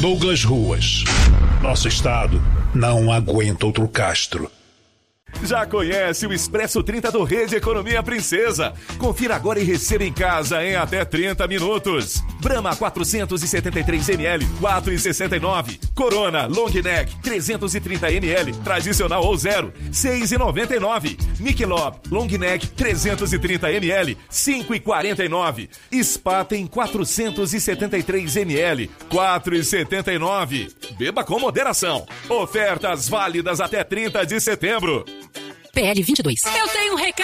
Douglas Ruas. Nosso estado não aguenta outro Castro. Já conhece o Expresso 30 do Rede Economia Princesa? Confira agora e receba em casa em até 30 minutos. Brahma 473ml, 4,69. Corona Long Neck 330ml, tradicional ou zero, 6,99. Michelob Long Neck 330ml, 5,49. Spaten 473ml, 4,79. Beba com moderação. Ofertas válidas até 30 de setembro. PL 22. Eu tenho um recado